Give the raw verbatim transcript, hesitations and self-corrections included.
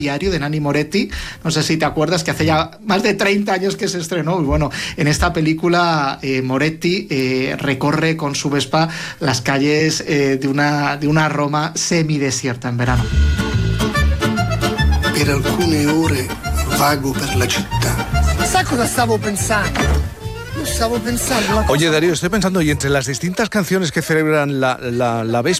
Diario de Nanni Moretti, no sé si te acuerdas que hace ya más de treinta años que se estrenó, y bueno, en esta película eh, Moretti eh, recorre con su Vespa las calles eh, de, una, de una Roma semidesierta en verano. Per alcune ore vago per la città. Sai cosa stavo pensando? Yo stavo pensando la cosa... Oye, Darío, estoy pensando, y entre las distintas canciones que celebran la, la, la Vespa,